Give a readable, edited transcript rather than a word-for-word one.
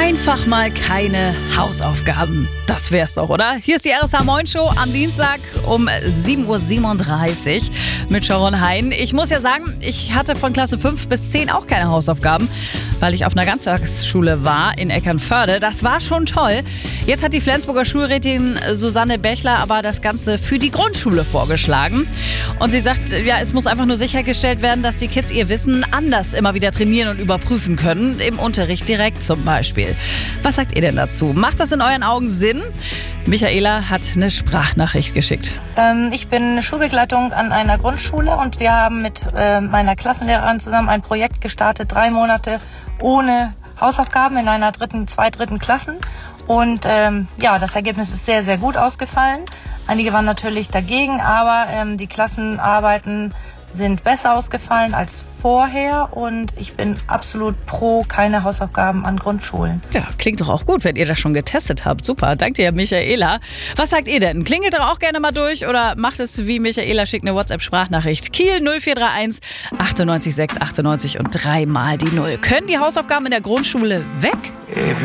Einfach mal keine Hausaufgaben. Das wär's doch, oder? Hier ist die RSH Moin Show am Dienstag um 7.37 Uhr mit Sharon Hein. Ich muss ja sagen, ich hatte von Klasse 5 bis 10 auch keine Hausaufgaben, weil ich auf einer Ganztagsschule war in Eckernförde. Das war schon toll. Jetzt hat die Flensburger Schulrätin Susanne Bechler aber das Ganze für die Grundschule vorgeschlagen. Und sie sagt, ja, es muss einfach nur sichergestellt werden, dass die Kids ihr Wissen anders immer wieder trainieren und überprüfen können. Im Unterricht direkt zum Beispiel. Was sagt ihr denn dazu? Macht das in euren Augen Sinn? Michaela hat eine Sprachnachricht geschickt. Ich bin Schulbegleitung an einer Grundschule und wir haben mit meiner Klassenlehrerin zusammen ein Projekt gestartet, 3 Monate ohne Hausaufgaben in einer zwei dritten Klassen. Und das Ergebnis ist sehr, sehr gut ausgefallen. Einige waren natürlich dagegen, aber die Klassenarbeiten sind besser ausgefallen als vorher und ich bin absolut pro keine Hausaufgaben an Grundschulen. Ja, klingt doch auch gut, wenn ihr das schon getestet habt. Super, danke dir, Michaela. Was sagt ihr denn? Klingelt doch auch gerne mal durch oder macht es wie Michaela, schickt eine WhatsApp-Sprachnachricht. Kiel 0431 98 6 98 und 3 mal die 0. Können die Hausaufgaben in der Grundschule weg?